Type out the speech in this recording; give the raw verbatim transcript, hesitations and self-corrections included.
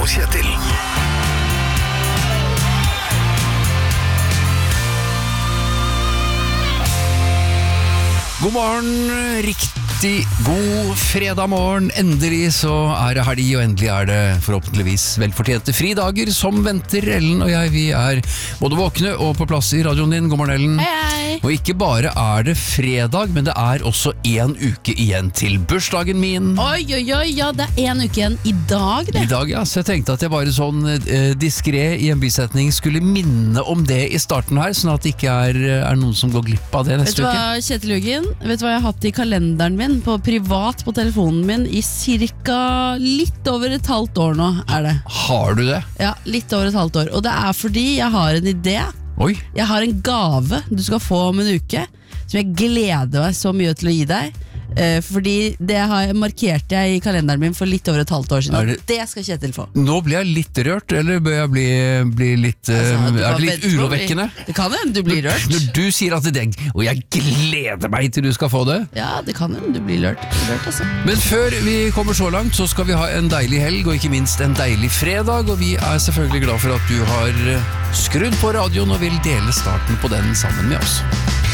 og Kjetil. God morgen, riktig god fredag morgen. Endelig så er det helg, og endelig er det forhåpentligvis velfortjente fridager som venter. Ellen og jeg, vi er både våkne og på plass i radioen din. God morgen, Ellen. Hei, hei. Og ikke bare er det fredag, men det er også en uke igjen til bursdagen min. Oi, oi, oi, ja, det er en uke igjen i dag, det. I dag, ja, så jeg tenkte at jeg bare sånn eh, diskret i en bisetning skulle minne om det i starten her, sånn at det ikke er, er noen som går glipp av det Vet neste du uke. hva, Kjetil Juggen? Vet du hva jeg har hatt i kalenderen min på privat på telefonen min i cirka litt over et halvt år nå, er det. Har du det? Ja, litt over et halvt år. Og det er fordi jeg har en idé. Oi. Jeg har en gave du skal få om en uke, som jeg gleder meg så mye til å gi deg. Eh, fordi det har jeg, markerte jeg i kalenderen min for litt over et halvt år siden. Er Det... det skal Kjetil få. Nå blir jeg litt rørt, eller bør jeg bli, bli litt eh, Altså, du Er bare det litt venter på å bli- urovekkende? Det kan hende du blir rørt. Når du sier at det er deg, og jeg gleder meg til du skal få det. Ja, det kan hende du blir rørt, rørt altså. Men før vi kommer så langt, så skal vi ha en deilig helg, og ikke minst en deilig fredag. Og vi er selvfølgelig glad for at du har eh, skrudd på radioen og vil dele starten på den sammen med oss.